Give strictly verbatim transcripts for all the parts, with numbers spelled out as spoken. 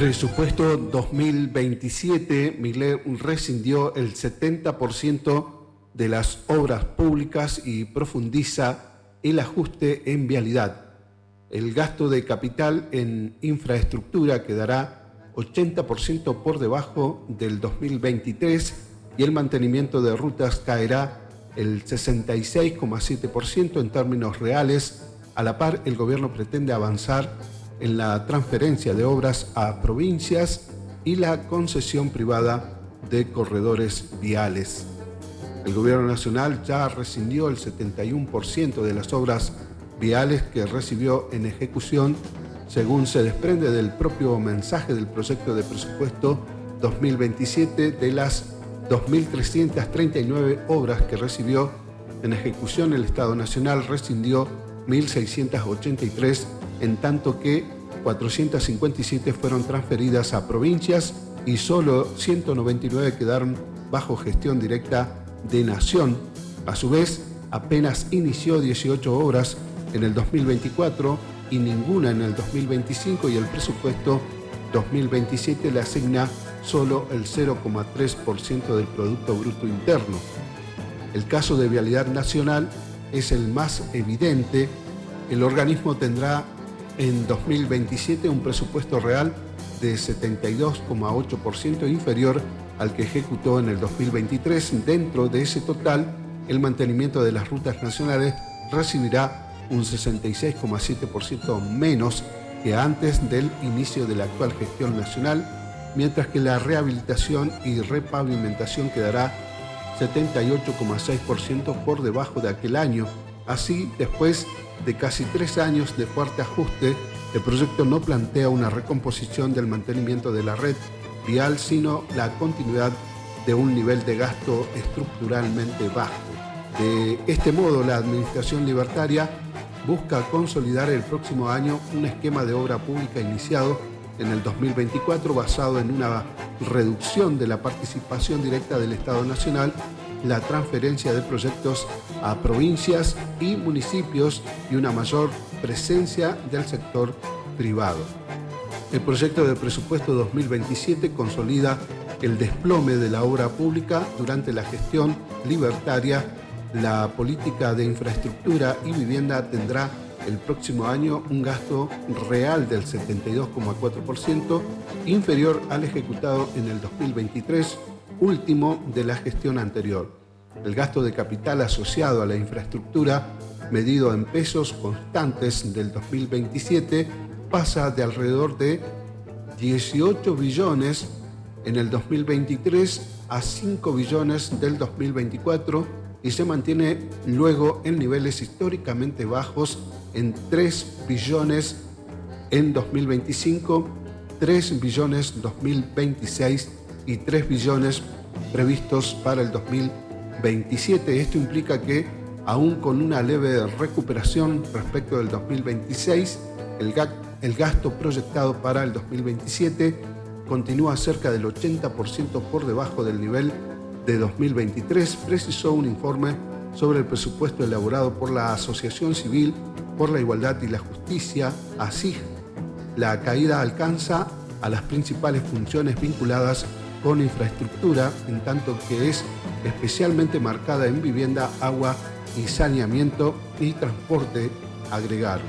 Presupuesto dos mil veintisiete, Milei rescindió el setenta por ciento de las obras públicas y profundiza el ajuste en vialidad. El gasto de capital en infraestructura quedará ochenta por ciento por debajo del dos mil veintitrés y el mantenimiento de rutas caerá el sesenta y seis coma siete por ciento en términos reales. A la par, el gobierno pretende avanzar en la transferencia de obras a provincias y la concesión privada de corredores viales. El gobierno nacional ya rescindió el setenta y uno por ciento de las obras viales que recibió en ejecución, según se desprende del propio mensaje del proyecto de presupuesto dos mil veintisiete. De las dos mil trescientas treinta y nueve obras que recibió en ejecución, el Estado Nacional rescindió mil seiscientas ochenta y tres, en tanto que cuatrocientas cincuenta y siete fueron transferidas a provincias y solo ciento noventa y nueve quedaron bajo gestión directa de Nación. A su vez, apenas inició dieciocho obras en el dos mil veinticuatro y ninguna en el dos mil veinticinco, y el presupuesto dos mil veintisiete le asigna solo el cero coma tres por ciento del Producto Bruto Interno. El caso de Vialidad Nacional es el más evidente. El organismo tendrá en dos mil veintisiete un presupuesto real de setenta y dos coma ocho por ciento inferior al que ejecutó en el dos mil veintitrés. Dentro de ese total, el mantenimiento de las rutas nacionales recibirá un sesenta y seis coma siete por ciento menos que antes del inicio de la actual gestión nacional, mientras que la rehabilitación y repavimentación quedará setenta y ocho coma seis por ciento por debajo de aquel año. Así, después de casi tres años de fuerte ajuste, el proyecto no plantea una recomposición del mantenimiento de la red vial, sino la continuidad de un nivel de gasto estructuralmente bajo. De este modo, la administración libertaria busca consolidar el próximo año un esquema de obra pública iniciado en el dos mil veinticuatro basado en una reducción de la participación directa del Estado Nacional, la transferencia de proyectos a provincias y municipios y una mayor presencia del sector privado. El proyecto de presupuesto dos mil veintisiete consolida el desplome de la obra pública durante la gestión libertaria. La política de infraestructura y vivienda tendrá el próximo año un gasto real del setenta y dos coma cuatro por ciento, inferior al ejecutado en el dos mil veintitrés, último de la gestión anterior. El gasto de capital asociado a la infraestructura, medido en pesos constantes del dos mil veintisiete, pasa de alrededor de dieciocho billones en el dos mil veintitrés a cinco billones del dos mil veinticuatro y se mantiene luego en niveles históricamente bajos en tres billones en dos mil veinticinco, tres billones dos mil veintiséis y tres billones previstos para el dos mil veintisiete. Esto implica que, aún con una leve recuperación respecto del dos mil veintiséis, el, ga- el gasto proyectado para el dos mil veintisiete continúa cerca del ochenta por ciento por debajo del nivel de dos mil veintitrés, precisó un informe sobre el presupuesto elaborado por la Asociación Civil por la Igualdad y la Justicia, A S I J. La caída alcanza a las principales funciones vinculadas con infraestructura, en tanto que es especialmente marcada en vivienda, agua y saneamiento y transporte agregado.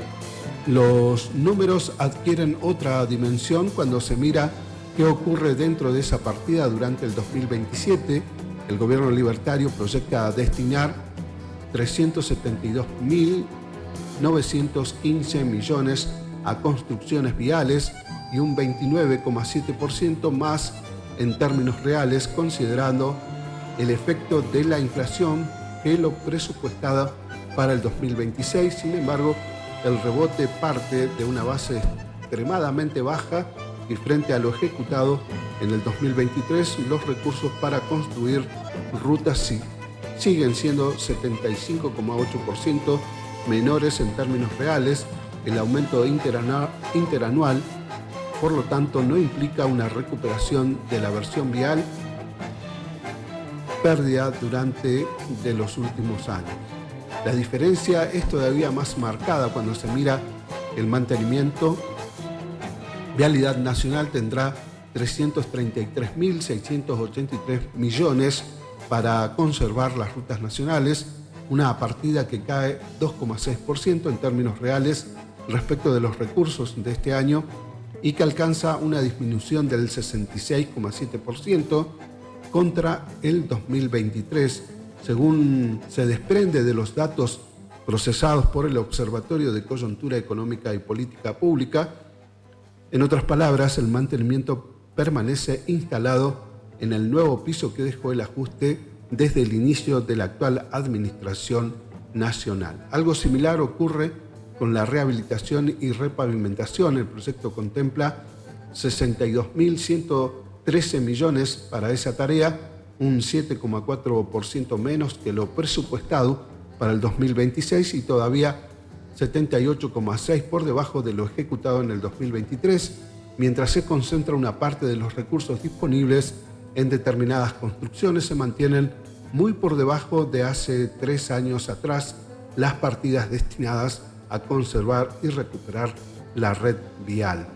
Los números adquieren otra dimensión cuando se mira qué ocurre dentro de esa partida durante el dos mil veintisiete. El gobierno libertario proyecta destinar trescientos setenta y dos mil novecientos quince millones a construcciones viales y un veintinueve coma siete por ciento más en términos reales, considerando el efecto de la inflación que lo presupuestada para el dos mil veintiséis. Sin embargo, el rebote parte de una base extremadamente baja y frente a lo ejecutado en el dos mil veintitrés, los recursos para construir rutas sí, siguen siendo setenta y cinco coma ocho por ciento menores en términos reales. El aumento interanual, interanual, por lo tanto, no implica una recuperación de la versión vial perdida durante de los últimos años. La diferencia es todavía más marcada cuando se mira el mantenimiento Vialidad Nacional tendrá trescientos treinta y tres mil seiscientos ochenta y tres millones para conservar las rutas nacionales, una partida que cae dos coma seis por ciento en términos reales respecto de los recursos de este año y que alcanza una disminución del sesenta y seis coma siete por ciento contra el dos mil veintitrés, según se desprende de los datos procesados por el Observatorio de Coyuntura Económica y Política Pública. En otras palabras, el mantenimiento permanece instalado en el nuevo piso que dejó el ajuste desde el inicio de la actual administración nacional. Algo similar ocurre con la rehabilitación y repavimentación. El proyecto contempla sesenta y dos mil ciento trece millones para esa tarea, un siete coma cuatro por ciento menos que lo presupuestado para el dos mil veintiséis y todavía setenta y ocho coma seis por ciento por debajo de lo ejecutado en el dos mil veintitrés, mientras se concentra una parte de los recursos disponibles en determinadas construcciones, se mantienen muy por debajo de hace tres años atrás las partidas destinadas a conservar y recuperar la red vial.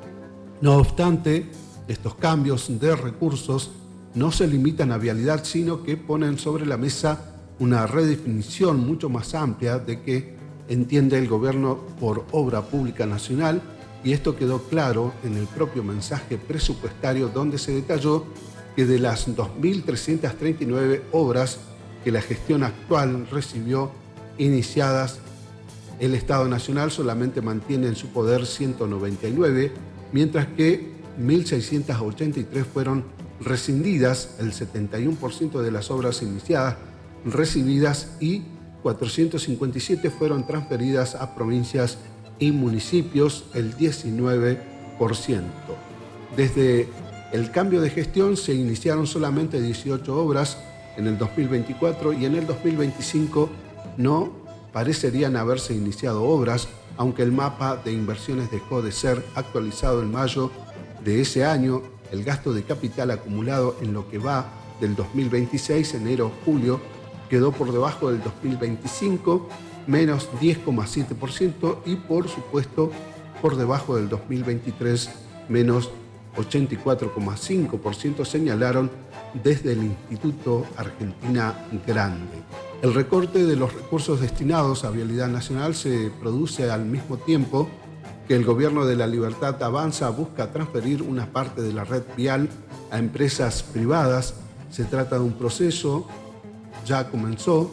No obstante, estos cambios de recursos no se limitan a vialidad, sino que ponen sobre la mesa una redefinición mucho más amplia de qué entiende el gobierno por obra pública nacional, y esto quedó claro en el propio mensaje presupuestario, donde se detalló que de las dos mil trescientas treinta y nueve obras que la gestión actual recibió iniciadas, el Estado Nacional solamente mantiene en su poder ciento noventa y nueve, mientras que mil seiscientas ochenta y tres fueron rescindidas, el setenta y uno por ciento de las obras iniciadas recibidas, y cuatrocientas cincuenta y siete fueron transferidas a provincias y municipios, el diecinueve por ciento. Desde el cambio de gestión se iniciaron solamente dieciocho obras en el dos mil veinticuatro y en el dos mil veinticinco no parecerían haberse iniciado obras, aunque el mapa de inversiones dejó de ser actualizado en mayo de ese año. El gasto de capital acumulado en lo que va del dos mil veintiséis, enero-julio, quedó por debajo del dos mil veinticinco, menos diez coma siete por ciento, y por supuesto por debajo del dos mil veintitrés, menos ochenta y cuatro coma cinco por ciento, señalaron desde el Instituto Argentina Grande. El recorte de los recursos destinados a Vialidad Nacional se produce al mismo tiempo que el Gobierno de la Libertad Avanza busca transferir una parte de la red vial a empresas privadas. Se trata de un proceso, ya comenzó.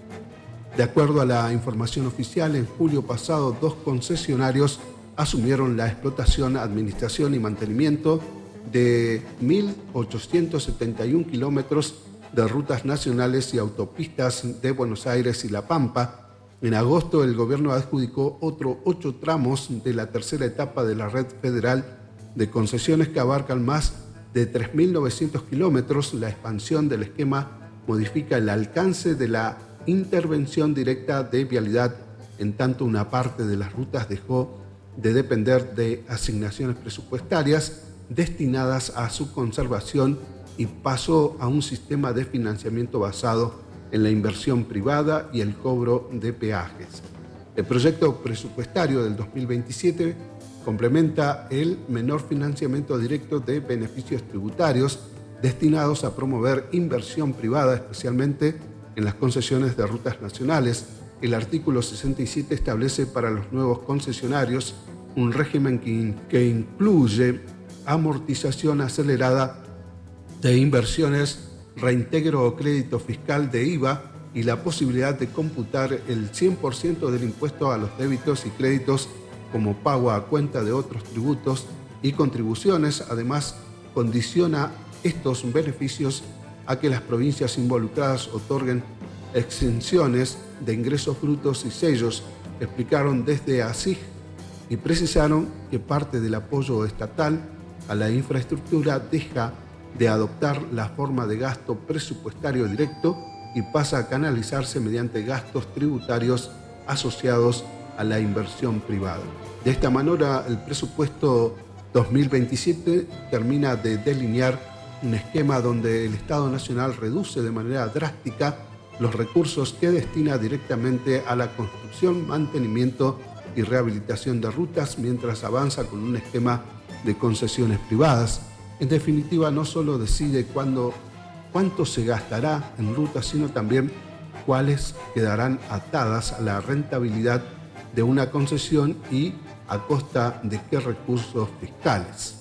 De acuerdo a la información oficial, en julio pasado, dos concesionarios asumieron la explotación, administración y mantenimiento de mil ochocientos setenta y uno kilómetros de rutas nacionales y autopistas de Buenos Aires y La Pampa. En agosto, el gobierno adjudicó otros ocho tramos de la tercera etapa de la red federal de concesiones que abarcan más de tres mil novecientos kilómetros. La expansión del esquema modifica el alcance de la intervención directa de vialidad, en tanto una parte de las rutas dejó de depender de asignaciones presupuestarias destinadas a su conservación y pasó a un sistema de financiamiento basado en la inversión privada y el cobro de peajes. El proyecto presupuestario del dos mil veintisiete complementa el menor financiamiento directo de beneficios tributarios destinados a promover inversión privada, especialmente en las concesiones de rutas nacionales. El artículo sesenta y siete establece para los nuevos concesionarios un régimen que, que incluye amortización acelerada de inversiones, reintegro o crédito fiscal de I V A y la posibilidad de computar el cien por ciento del impuesto a los débitos y créditos como pago a cuenta de otros tributos y contribuciones. Además, condiciona estos beneficios a que las provincias involucradas otorguen exenciones de ingresos brutos y sellos, explicaron desde A S I G, y precisaron que parte del apoyo estatal a la infraestructura deja de adoptar la forma de gasto presupuestario directo y pasa a canalizarse mediante gastos tributarios asociados a la inversión privada. De esta manera, el presupuesto dos mil veintisiete termina de delinear un esquema donde el Estado Nacional reduce de manera drástica los recursos que destina directamente a la construcción, mantenimiento y rehabilitación de rutas mientras avanza con un esquema de concesiones privadas. En definitiva, no solo decide cuándo, cuánto se gastará en rutas, sino también cuáles quedarán atadas a la rentabilidad de una concesión y a costa de qué recursos fiscales.